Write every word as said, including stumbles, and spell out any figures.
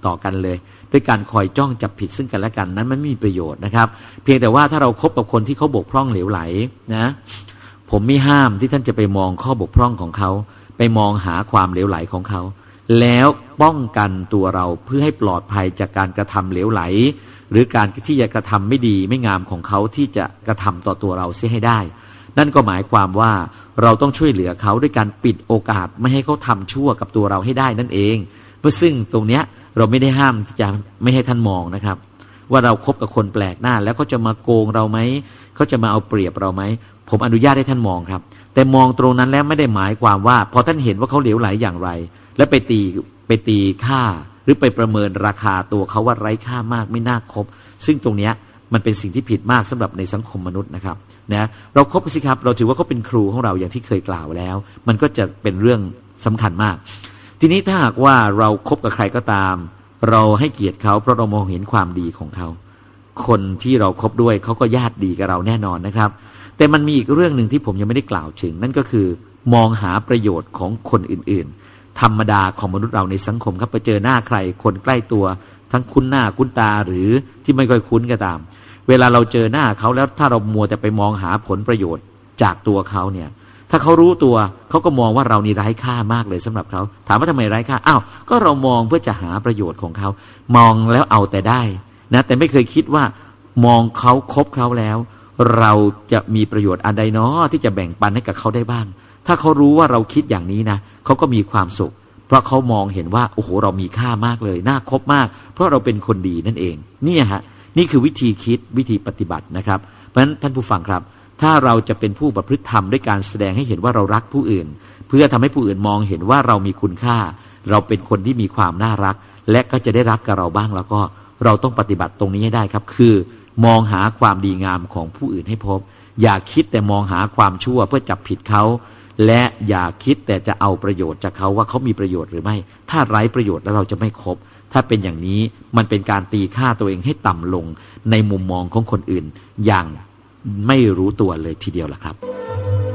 ต่อกันเลยด้วยการคอยจ้องจับผิดซึ่งกันและกันนั้นมันไม่มีประโยชน์นะครับเพียงแต่ว่าถ้าเราคบกับคนที่เขาบกพร่องเหลวไหลนะผมไม่ห้ามที่ท่านจะไปมองข้อบกพร่องของเขาไปมองหาความเหลวไหลของเขาแล้วป้องกันตัวเราเพื่อให้ปลอดภัยจากการกระทำเหลวไหลหรือการที่จะกระทำไม่ดีไม่งามของเขาที่จะกระทำต่อตัวเราเสียให้ได้นั่นก็หมายความว่าเราต้องช่วยเหลือเขาด้วยการปิดโอกาสไม่ให้เขาทำชั่วกับตัวเราให้ได้นั่นเองเพราะซึ่งตรงเนี้ยเราไม่ได้ห้ามที่จะไม่ให้ท่านมองนะครับว่าเราคบกับคนแปลกหน้าแล้วเขาจะมาโกงเราไหมเขาจะมาเอาเปรียบเราไหมผมอนุญาตให้ท่านมองครับแต่มองตรงนั้นแล้วไม่ได้หมายความว่าพอท่านเห็นว่าเขาเหลวไหลอย่างไรแล้วไปตีไปตีค่าหรือไปประเมินราคาตัวเขาว่าไร้ค่ามากไม่น่าคบซึ่งตรงเนี้ยมันเป็นสิ่งที่ผิดมากสำหรับในสังคมมนุษย์นะครับนะเราคบสิครับเราถือว่าเขาเป็นครูของเราอย่างที่เคยกล่าวแล้วมันก็จะเป็นเรื่องสำคัญมากทีนี้ถ้าหากว่าเราคบกับใครก็ตามเราให้เกียรติเขาเพราะเรามองเห็นความดีของเขาคนที่เราคบด้วยเขาก็ญาติดีกับเราแน่นอนนะครับแต่มันมีอีกเรื่องหนึ่งที่ผมยังไม่ได้กล่าวถึงนั่นก็คือมองหาประโยชน์ของคนอื่นๆธรรมดาของมนุษย์เราในสังคมครับไปเจอหน้าใครคนใกล้ตัวทั้งคุ้นหน้าคุ้นตาหรือที่ไม่ค่อยคุ้นก็ตามเวลาเราเจอหน้าเขาแล้วถ้าเรามัวแต่ไปมองหาผลประโยชน์จากตัวเขาเนี่ยถ้าเขารู้ตัวเขาก็มองว่าเรานี่ไร้ค่ามากเลยสำหรับเขาถามว่าทำไมไร้ค่าอ้าวก็เรามองเพื่อจะหาประโยชน์ของเขามองแล้วเอาแต่ได้นะแต่ไม่เคยคิดว่ามองเขาคบเขาแล้วเราจะมีประโยชน์อันใดเนาะที่จะแบ่งปันให้กับเขาได้บ้างถ้าเขารู้ว่าเราคิดอย่างนี้นะเขาก็มีความสุขเพราะเขามองเห็นว่าโอ้โหเรามีค่ามากเลยน่าคบมากเพราะเราเป็นคนดีนั่นเองนี่ฮะนี่คือวิธีคิดวิธีปฏิบัตินะครับเพราะฉะนั้นท่านผู้ฟังครับถ้าเราจะเป็นผู้ประพฤติธรรมด้วยการแสดงให้เห็นว่าเรารักผู้อื่นเพื่อทำให้ผู้อื่นมองเห็นว่าเรามีคุณค่าเราเป็นคนที่มีความน่ารักและก็จะได้รักกับเราบ้างแล้วก็เราต้องปฏิบัติตรงนี้ให้ได้ครับคือมองหาความดีงามของผู้อื่นให้พบอย่าคิดแต่มองหาความชั่วเพื่อจับผิดเขาและอย่าคิดแต่จะเอาประโยชน์จากเขาว่าเขามีประโยชน์หรือไม่ถ้าไร้ประโยชน์แล้วเราจะไม่คบถ้าเป็นอย่างนี้มันเป็นการตีค่าตัวเองให้ต่ำลงในมุมมองของคนอื่นอย่างไม่รู้ตัวเลยทีเดียวล่ะครับ